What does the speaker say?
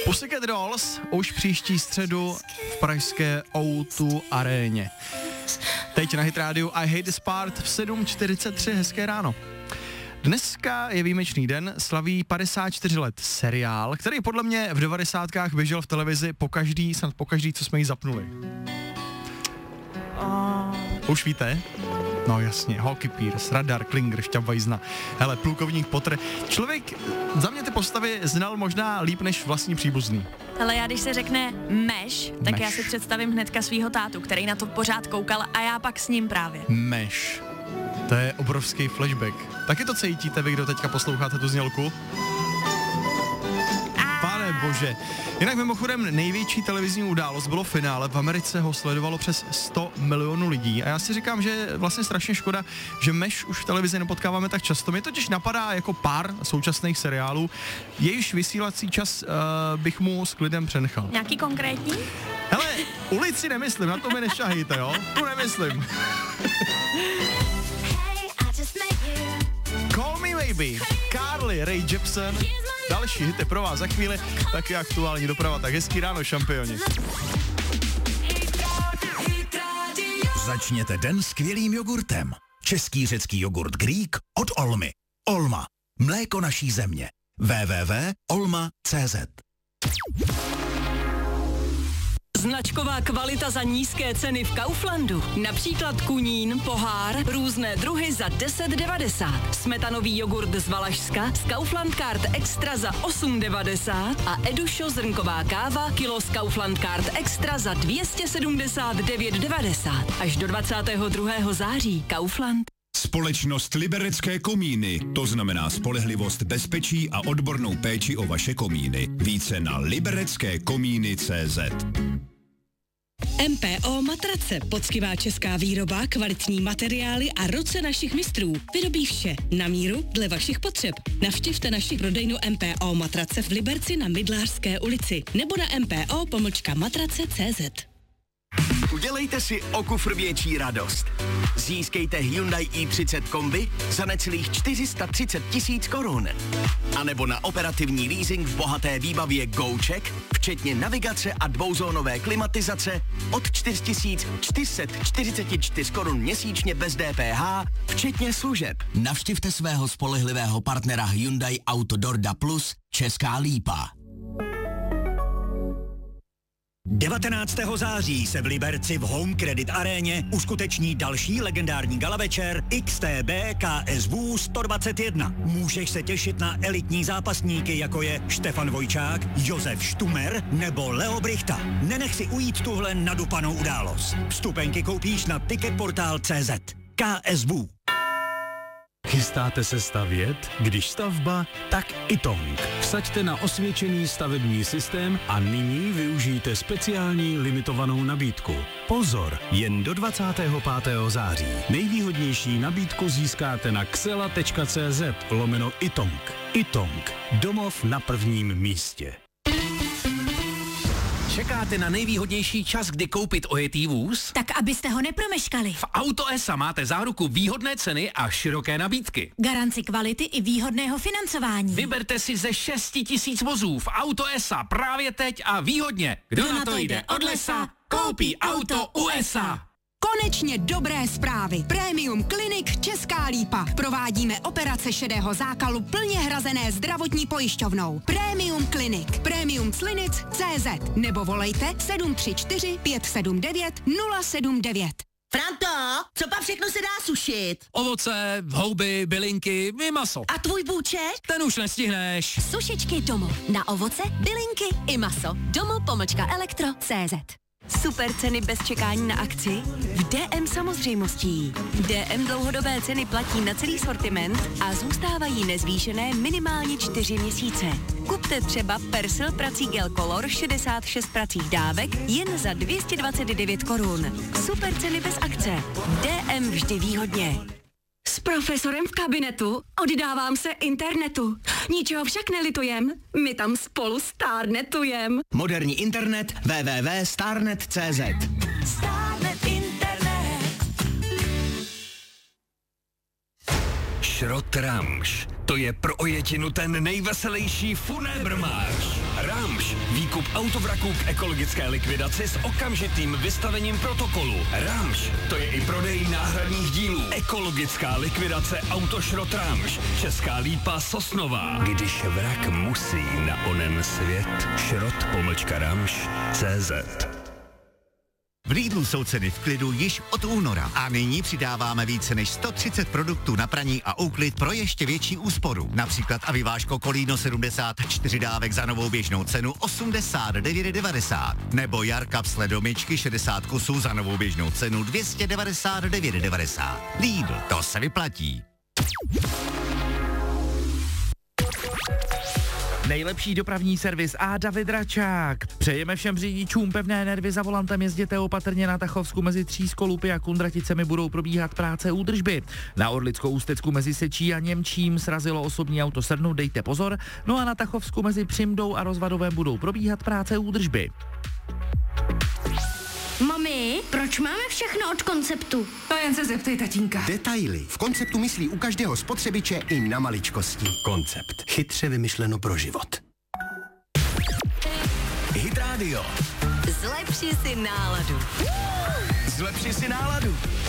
Pussycat Dolls už příští středu v pražské O2 aréně. Teď na Hit Radio I Hate This Part v 7:43, hezké ráno. Dneska je výjimečný den, slaví 54 let seriál, který podle mě v 90kách běžel v televizi snad pokaždý, co jsme ji zapnuli. Už víte? No jasně, Hawky Pierce, Radar, Klinger, Šťabvajzna, hele, plukovník Potter. Člověk za mě ty postavy znal možná líp než vlastní příbuzný. Ale já když se řekne Meš, tak já si představím hnedka svýho tátu, který na to pořád koukal a já pak s ním právě. Meš. To je obrovský flashback. Taky to cítíte vy, kdo teďka posloucháte tu znělku? Pane bože. Jinak mimochodem největší televizní událost bylo finále. V Americe ho sledovalo přes 100 milionů lidí. A já si říkám, že je vlastně strašně škoda, že Meš už v televizi nepotkáváme tak často. Mě totiž napadá jako pár současných seriálů. Jejíž vysílací čas bych mu s klidem přenechal. Nějaký konkrétní? Hele, Ulici nemyslím, na to mi nešahejte, jo? Tu nemyslím. Call Me Baby, Carly Rae Jepsen, další hity pro vás za chvíli, taky aktuální doprava, tak hezký ráno, šampioni. Začněte den skvělým jogurtem. Český řecký jogurt Greek od Olmy. Olma, mléko naší země. www.olma.cz. Značková kvalita za nízké ceny v Kauflandu. Například kunín, pohár, různé druhy za 10,90. Smetanový jogurt z Valašska z Kaufland Card Extra za 8,90 a Edušo zrnková káva kilo z Kaufland Card Extra za 279,90. Až do 22. září. Kaufland. Společnost Liberecké komíny, to znamená spolehlivost, bezpečí a odbornou péči o vaše komíny. Více na libereckékomíny.cz. MPO Matrace, poctivá česká výroba, kvalitní materiály a ruce našich mistrů. Vyrobí vše na míru dle vašich potřeb. Navštivte naši prodejnu MPO Matrace v Liberci na Mydlářské ulici nebo na mpo-matrace.cz. Udělejte si o kufr větší radost. Získejte Hyundai i30 kombi za necelých 430 000 korun. A nebo na operativní leasing v bohaté výbavě GoCheck, včetně navigace a dvouzónové klimatizace od 4444 korun měsíčně bez DPH, včetně služeb. Navštivte svého spolehlivého partnera Hyundai Autodorda Plus Česká Lípa. 19. září se v Liberci v Home Credit aréně uskuteční další legendární gala večer XTB KSV 121. Můžeš se těšit na elitní zápasníky, jako je Štefan Vojčák, Josef Štumer nebo Leo Brichta. Nenech si ujít tuhle nadupanou událost. Vstupenky koupíš na ticketportal.cz. KSV. Chystáte se stavět? Když stavba, tak Itong. Vsaďte na osvědčený stavební systém a nyní využijte speciální limitovanou nabídku. Pozor, jen do 25. září. Nejvýhodnější nabídku získáte na xela.cz/Itong. Itong. Domov na prvním místě. Čekáte na nejvýhodnější čas, kdy koupit ojetý vůz? Tak abyste ho nepromeškali. V Auto.sa máte záruku výhodné ceny a široké nabídky. Garanci kvality i výhodného financování. Vyberte si ze 6 000 vozů v Auto.sa právě teď a výhodně. Kdo na to jde od lesa, koupí auto USA. Konečně dobré zprávy. Premium Clinic Česká Lípa. Provádíme operace šedého zákalu plně hrazené zdravotní pojišťovnou. Premium Clinic. Premiumclinic.cz nebo volejte 734 579 079. Franto, co pak všechno se dá sušit? Ovoce, houby, bylinky, i maso. A tvůj bůček? Ten už nestihneš. Sušičky Domo. Na ovoce, bylinky i maso. Domo-elektro.cz. Super ceny bez čekání na akci? V DM samozřejmostí. DM dlouhodobé ceny platí na celý sortiment a zůstávají nezvýšené minimálně 4 měsíce. Kupte třeba Persil prací gel Color 66 pracích dávek jen za 229 korun. Super ceny bez akce. DM vždy výhodně. S profesorem v kabinetu oddávám se internetu. Ničeho však nelitujem, my tam spolu starnetujem. Moderní internet www.starnet.cz. Starnet internet. Šrot Ramš. To je pro ojetinu ten nejveselější funébrmář. Ramš. Výkup autovraků k ekologické likvidaci s okamžitým vystavením protokolu. Ramš. To je i prodej náhradních dílů. Ekologická likvidace Autošrot Ramš. Česká Lípa, Sosnová. Když vrak musí na onen svět, šrot-ramš.cz. V Lidlu jsou ceny v klidu již od února a nyní přidáváme více než 130 produktů na praní a úklid pro ještě větší úsporu. Například Aviváško Kolíno 74 dávek za novou běžnou cenu 89,90 nebo Jarka sledomičky 60 kusů za novou běžnou cenu 299,90. Lidl, to se vyplatí. Nejlepší dopravní servis a David Račák. Přejeme všem řidičům pevné nervy za volantem, jezděte opatrně. Na Tachovsku mezi Třískolupy a Kundraticemi budou probíhat práce údržby. Na Orlickou Ústecku mezi Sečí a Němčím srazilo osobní auto Srnu, dejte pozor. No a na Tachovsku mezi Přimdou a Rozvadovem budou probíhat práce údržby. Mami, proč máme všechno od Konceptu? To jen se zeptej tatínka. Detaily. V Konceptu myslí u každého spotřebiče i na maličkosti. Koncept. Chytře vymyšleno pro život. Hit Radio. Zlepši si náladu. Zlepši si náladu.